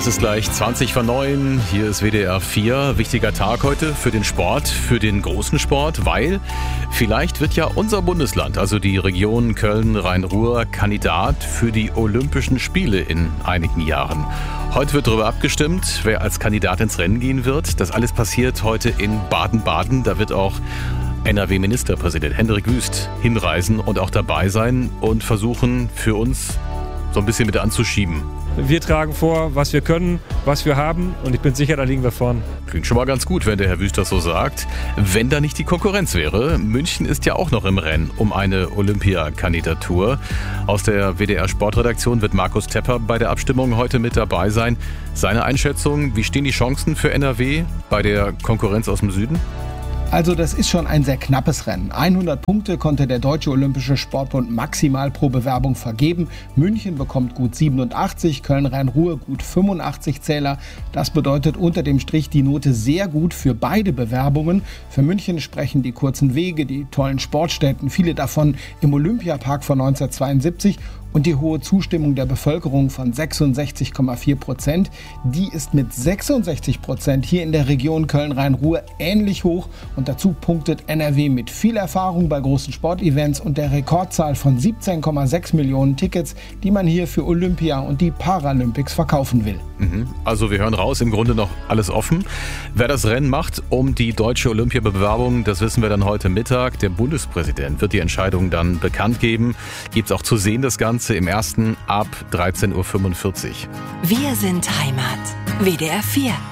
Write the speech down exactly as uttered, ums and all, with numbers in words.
Es ist gleich zwanzig vor neun, hier ist W D R vier. Wichtiger Tag heute für den Sport, für den großen Sport, weil vielleicht wird ja unser Bundesland, also die Region Köln-Rhein-Ruhr, Kandidat für die Olympischen Spiele in einigen Jahren. Heute wird darüber abgestimmt, wer als Kandidat ins Rennen gehen wird. Das alles passiert heute in Baden-Baden. Da wird auch N R W-Ministerpräsident Hendrik Wüst hinreisen und auch dabei sein und versuchen, für uns so ein bisschen mit anzuschieben. Wir tragen vor, was wir können, was wir haben, und ich bin sicher, da liegen wir vorn. Klingt schon mal ganz gut, wenn der Herr Wüst das so sagt. Wenn da nicht die Konkurrenz wäre. München ist ja auch noch im Rennen um eine Olympiakandidatur. Aus der W D R-Sportredaktion wird Markus Tepper bei der Abstimmung heute mit dabei sein. Seine Einschätzung, wie stehen die Chancen für N R W bei der Konkurrenz aus dem Süden? Also das ist schon ein sehr knappes Rennen. hundert Punkte konnte der Deutsche Olympische Sportbund maximal pro Bewerbung vergeben. München bekommt gut siebenundachtzig, Köln-Rhein-Ruhr gut fünfundachtzig Zähler. Das bedeutet unter dem Strich die Note sehr gut für beide Bewerbungen. Für München sprechen die kurzen Wege, die tollen Sportstätten, viele davon im Olympiapark von neunzehnhundertzweiundsiebzig, und die hohe Zustimmung der Bevölkerung von sechsundsechzig Komma vier Prozent. Die ist mit sechsundsechzig Prozent hier in der Region Köln-Rhein-Ruhr ähnlich hoch. Und dazu punktet N R W mit viel Erfahrung bei großen Sportevents und der Rekordzahl von siebzehn Komma sechs Millionen Tickets, die man hier für Olympia und die Paralympics verkaufen will. Also wir hören raus, im Grunde noch alles offen. Wer das Rennen macht um die deutsche Olympiabewerbung, das wissen wir dann heute Mittag. Der Bundespräsident wird die Entscheidung dann bekannt geben. Gibt es auch zu sehen, das Ganze im ersten ab dreizehn Uhr fünfundvierzig. Wir sind Heimat. W D R vier.